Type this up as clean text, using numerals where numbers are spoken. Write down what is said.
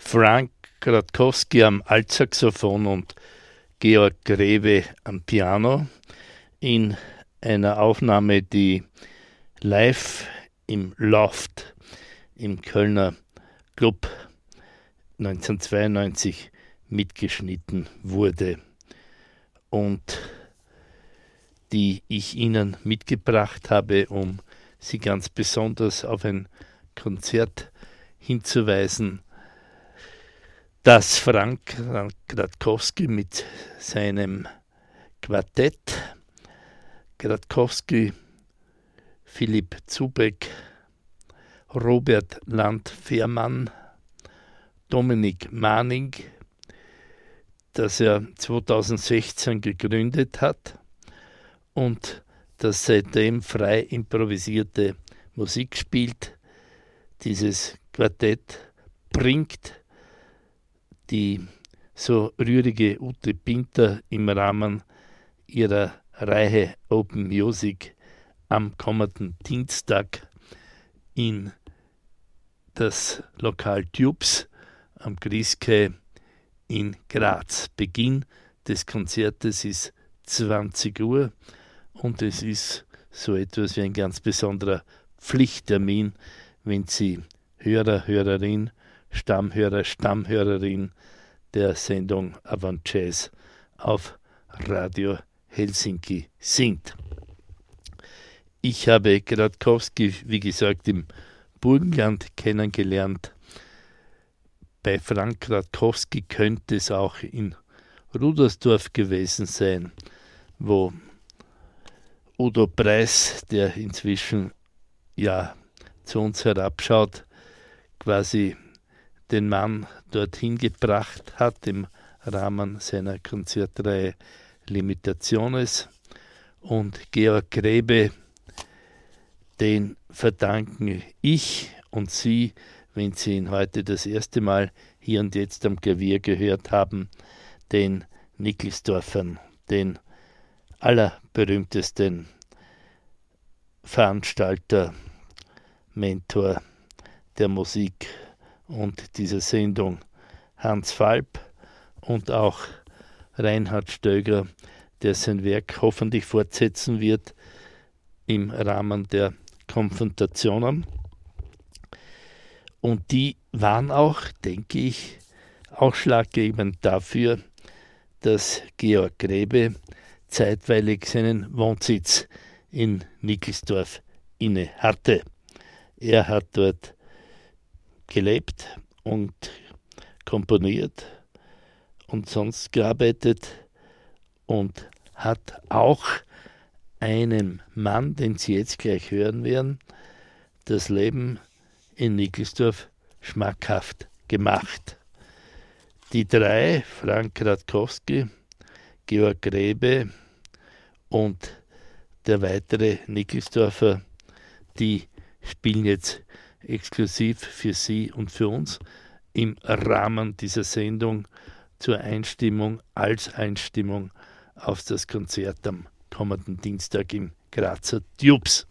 Frank Gradkowski am Altsaxophon und Georg Grebe am Piano in einer Aufnahme, die live im Loft im Kölner Club 1992 mitgeschnitten wurde und die ich Ihnen mitgebracht habe, um Sie ganz besonders auf ein Konzert hinzuweisen, das Frank Gradkowski mit seinem Quartett, Gradkowski, Philipp Zubeck, Robert Land-Fehrmann, Dominik Maning, das er 2016 gegründet hat und das seitdem frei improvisierte Musik spielt. Dieses Quartett bringt die so rührige Ute Pinter im Rahmen ihrer Reihe Open Music am kommenden Dienstag in das Lokal Tubes am Grieskai in Graz. Beginn des Konzertes ist 20 Uhr und es ist so etwas wie ein ganz besonderer Pflichttermin, wenn Sie Hörer, Hörerin, Stammhörer, Stammhörerin der Sendung Avant Jazz auf Radio Helsinki sind. Ich habe Gradkowski, wie gesagt, im Burgenland kennengelernt. Bei Frank Gradkowski könnte es auch in Rudersdorf gewesen sein, wo Udo Preis, der inzwischen ja zu uns herabschaut, quasi den Mann dorthin gebracht hat im Rahmen seiner Konzertreihe Limitationes. Und Georg Grebe, den verdanken ich und Sie, wenn Sie ihn heute das erste Mal hier und jetzt am Klavier gehört haben, den Nickelsdorfern, den allerberühmtesten Veranstalter, Mentor der Musik und dieser Sendung, Hans Falb, und auch Reinhard Stöger, der sein Werk hoffentlich fortsetzen wird im Rahmen der Konfrontationen. Und die waren auch, denke ich, ausschlaggebend dafür, dass Georg Grebe zeitweilig seinen Wohnsitz in Nickelsdorf inne hatte. Er hat dort gelebt und komponiert und sonst gearbeitet und hat auch einem Mann, den Sie jetzt gleich hören werden, das Leben in Nickelsdorf schmackhaft gemacht. Die drei, Frank Gradkowski, Georg Grebe und der weitere Nickelsdorfer, die spielen jetzt exklusiv für Sie und für uns im Rahmen dieser Sendung zur Einstimmung, als Einstimmung auf das Konzert am kommenden Dienstag im Grazer Tubes.